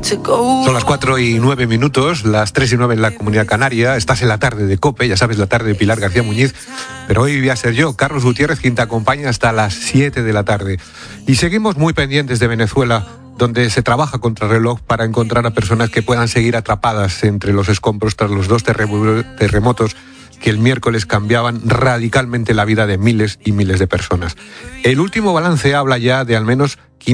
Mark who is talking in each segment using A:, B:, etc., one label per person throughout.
A: Son las 4:09, las 3:09 en la Comunidad Canaria. Estás en la tarde de COPE, ya sabes, la tarde de Pilar García Muñiz. Pero hoy voy a ser yo, Carlos Gutiérrez, quien te acompaña hasta las 7 de la tarde. Y seguimos muy pendientes de Venezuela, donde se trabaja contra reloj para encontrar a personas que puedan seguir atrapadas entre los escombros tras los dos terremotos que el miércoles cambiaban radicalmente la vida de miles y miles de personas. El último balance habla ya de al menos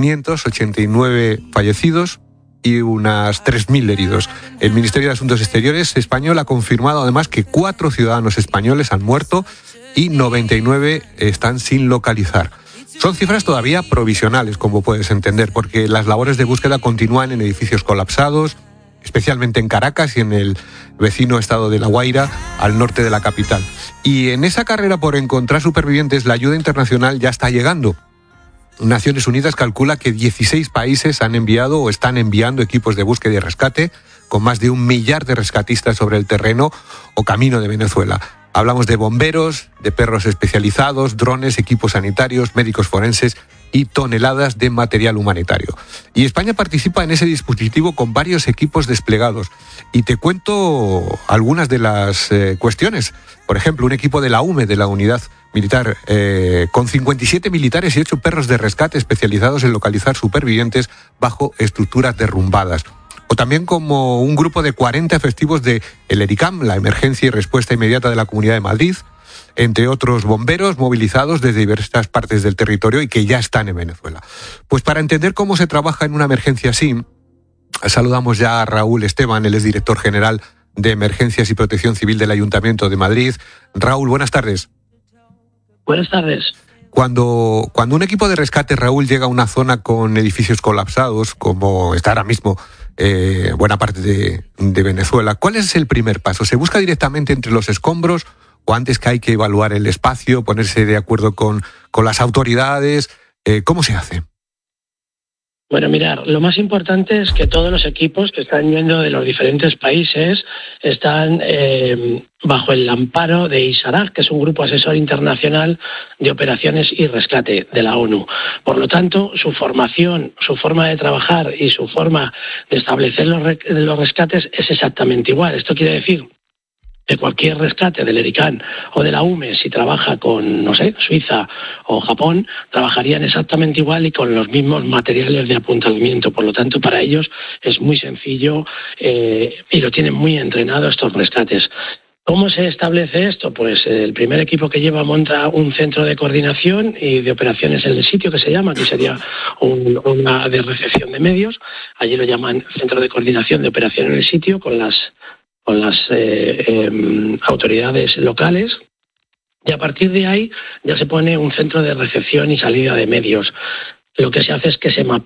A: 589 fallecidos y unas 3.000 heridos. El Ministerio de Asuntos Exteriores español ha confirmado además que 4 ciudadanos españoles han muerto y 99 están sin localizar. Son cifras todavía provisionales, como puedes entender, porque las labores de búsqueda continúan en edificios colapsados, especialmente en Caracas y en el vecino estado de La Guaira, al norte de la capital. Y en esa carrera por encontrar supervivientes, la ayuda internacional ya está llegando. Naciones Unidas calcula que 16 países han enviado o están enviando equipos de búsqueda y rescate, con más de 1 millar de rescatistas sobre el terreno o camino de Venezuela. Hablamos de bomberos, de perros especializados, drones, equipos sanitarios, médicos forenses y toneladas de material humanitario. Y España participa en ese dispositivo con varios equipos desplegados. Y te cuento algunas de las cuestiones. Por ejemplo, un equipo de la UME, de la Unidad Militar, con 57 militares y 8 perros de rescate especializados en localizar supervivientes bajo estructuras derrumbadas. O también como un grupo de 40 efectivos de el ERICAM, la Emergencia y Respuesta Inmediata de la Comunidad de Madrid, entre otros bomberos movilizados desde diversas partes del territorio y que ya están en Venezuela. Pues para entender cómo se trabaja en una emergencia así, saludamos ya a Raúl Esteban, él es director general de Emergencias y Protección Civil del Ayuntamiento de Madrid. Raúl, buenas tardes.
B: Buenas tardes.
A: Cuando un equipo de rescate, Raúl, llega a una zona con edificios colapsados, como está ahora mismo buena parte de Venezuela, ¿cuál es el primer paso? ¿Se busca directamente entre los escombros o antes que hay que evaluar el espacio, ponerse de acuerdo con las autoridades? ¿Cómo se hace?
B: Bueno, mirar, lo más importante es que todos los equipos que están yendo de los diferentes países están bajo el amparo de ISARAG, que es un grupo asesor internacional de operaciones y rescate de la ONU. Por lo tanto, su formación, su forma de trabajar y su forma de establecer los rescates es exactamente igual. Esto quiere decir que cualquier rescate del ERICAM o de la UME, si trabaja con, no sé, Suiza o Japón, trabajarían exactamente igual y con los mismos materiales de apuntamiento. Por lo tanto, para ellos es muy sencillo y lo tienen muy entrenado estos rescates. ¿Cómo se establece esto? Pues el primer equipo que lleva monta un centro de coordinación y de operaciones en el sitio, que se llama, que sería una de recepción de medios. Allí lo llaman Centro de Coordinación de Operación en el sitio, con las autoridades locales, y a partir de ahí ya se pone un centro de recepción y salida de medios. Lo que se hace es que se